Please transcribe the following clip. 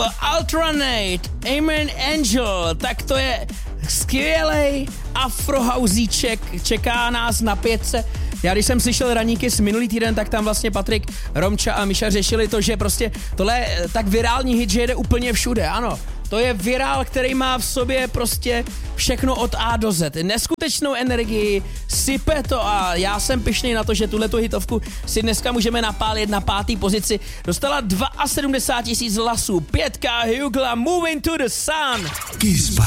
Alternate, Amen Angel, tak to je skvělej afrohauzíček, čeká nás na 5. Já když jsem slyšel Raníky z minulý týden, tak tam vlastně Patrik, Romča a Miša řešili to, že prostě tohle je tak virální hit, že jede úplně všude, ano. To je virál, který má v sobě prostě všechno od A do Z. Neskutečnou energii, sype to a já jsem pyšnej na to, že tuhletu hitovku si dneska můžeme napálit na 5. pozici. Dostala 72 000 hlasů. 5 Hugla, Moving to the Sun.